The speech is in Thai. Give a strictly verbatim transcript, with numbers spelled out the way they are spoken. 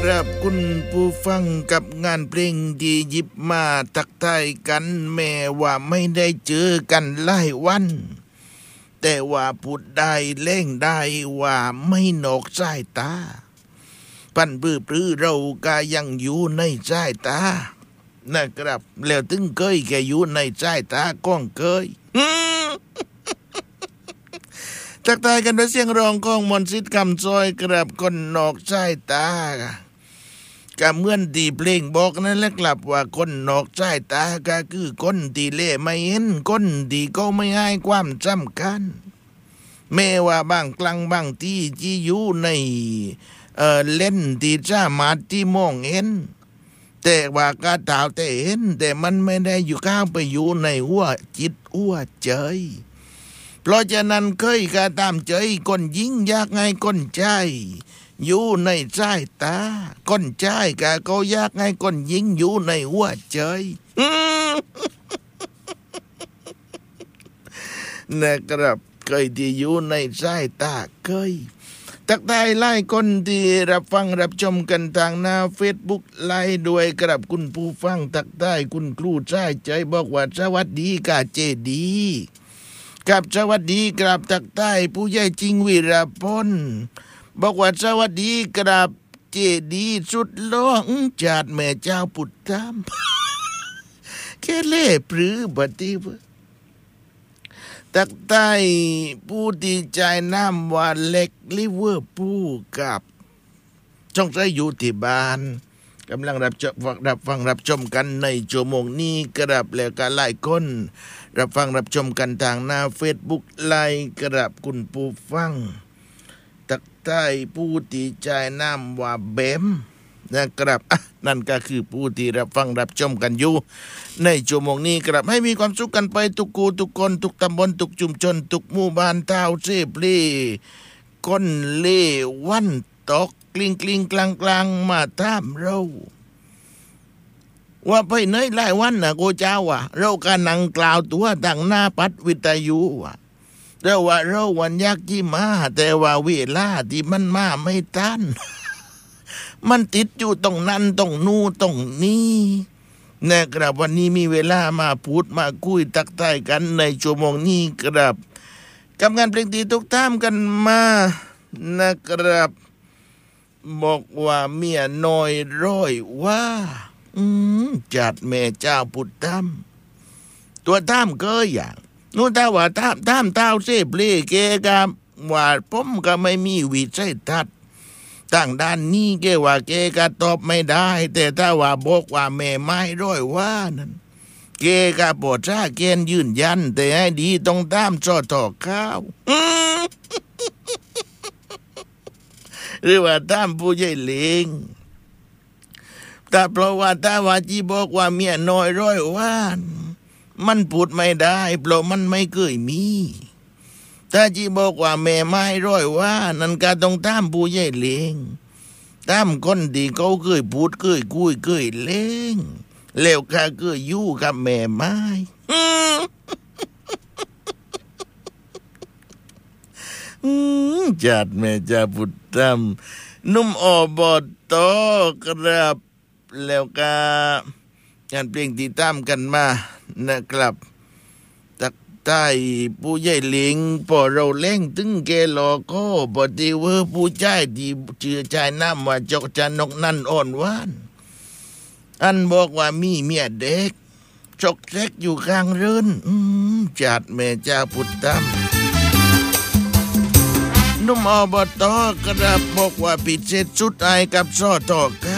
ครับคุณผู้ฟังกับงานเพลงที่หยิบมาทักทายกันแม้ว่าไม่ได้เจอกันหลายวันแต่ว่าพูดได้เล่งได้ว่าไม่นอกสายตาปันปื้อปรือเราก็ยังอยู่ในสายตานะครับแล้วถึงเคยแกอยู่ในสายตาก้องเคยทักทายกันด้วยเสียงร้องของมนต์สิทธิ์คำซอยกรับคนนอกสายตาก็เหมือนที่เพลงบอกนั่นแหละครับว่าคนนอกสายตาก็คือคนที่เล่ไม่เห็นคนที่เขาไม่ให้ความสำคัญแม้ว่าบางครั้งบางที่ที่อยู่ในเอ่อเล่นที่สามารถที่มองเห็นแต่ว่าก็ตาวแต่เห็นแต่มันไม่ได้อยู่ข้างไปอยู่ในหัวจิตหัวใจเพราะฉะนั้นเคยก็ตามใจคนยิ่งยากไงคนใจอยู่ในสายตาคนใจก็เขายากไงคนยิ่งอยู่ในหัวใจนะครับเคยที่อยู่ในสายตาเคยทักทายไล่คนที่รับฟังรับชมกันทางหน้า Facebook ไล่ด้วยกับคุณผู้ฟังทักทายคุณครูใจใจบอกว่าสวัสดีกาเจดีกับสวัสดีกราบทักทายผู้ใหญ่จริงวีรพลบอกว่าสวัสดีกราบเจดีสุดล้องจาดแม่เจ้าปุตตามแค่เล่ปรือบัดนี้ตักใต้ผู้ดีใจน้ำว่าเล็กลิเวอร์พูลกับช่องใจอยู่ที่บ้านกำลังรับรับฟังรับชมกันในชั่วโมงนี้กระดับแล้วก็หลายคนรับฟังรับชมกันทางหน้า Facebook ไลน์กระดับคุณผู้ฟังตักใต้ผู้ดีใจน้ำว่าเบมนะครับนั่นก็คือผู้ที่รับฟังรับชมกันอยู่ในชั่วโมงนี้ครับให้มีความสุขกันไปทุกกูทุกคนทุกตำบลทุกชุมชนทุกหมู่บ้านเท่าเซปลีก้นเล่วันตกกลิ้งกลิ้งกลางกลางมาถามเราว่าไปไหนหลายวันนะโกเจ้าว่ะเราก็นั่งกล่าวตัวดังหน้าปัดวิทยุว่ะเราว่าเราวันยักษ์ที่มาแต่ว่าเวลาที่มันมาไม่ทันมันติดอยู่ตรงนั้นตรงนู้นตรงนี้นะครับวันนี้มีเวลามาพูดมาคุยตักทายกันในชั่วโมงนี้ครับกับงานเพลงที่ทุกท่ามกันมานะครับบอกว่าเมียน้อยร้อยว่าอืมจัดแม่เจ้าพุทธามตัวท่ามเกยอย่างนู้นถ้าว่าท่ามท่ามเต้าเสพเล่เกกับว่าผมก็ไม่มีวิสัยทัศน์ตั้งด้านนี้แกว่าแกก็ตอบไม่ได้แต่ถ้าว่าบอกว่าแม่ไม้ร้อยว่านั่นแกก็ปวดซ่าเกณฑ์ยืนยันแต่ให้ดีต้องตามจอต่อข้าวหรือว่าตามผู้ใหญ่เล็งแต่เพราะว่าถ้าว่าจีบอกว่าเมียน้อยร้อยว่ามันพูดไม่ได้เพราะมันไม่เคยมีถ้าจีบอกว่าแม่ไม้ร้อยว่านั่นก็ต้องตามผู้ใหญ่เลี้ยงตามคนที่เขาเคยพูดเคยคุยเคยเลี้ยงแล้วก็เคยอยู่กับแม่ไม้จัดแม่จะพูดตามนุ่มอบตครับแล้วก็การเพลงที่ตามกันมานะครับใต้ผู้ใหญ่เลี้ยงพอเราเล่งถึงแกหลอกก็ปฏิเวอผู้ใจที่เชื่อใจน้ำว่าจกจันนกนั่นอ่อนหวานอันบอกว่ามีเมียเด็กจกเล็กอยู่ข้างเรือนจัดแม่เจ้าพุทธามนุ่มอบตกระบอกว่าปิดเสร็จสุดไอกับซอต่อข้า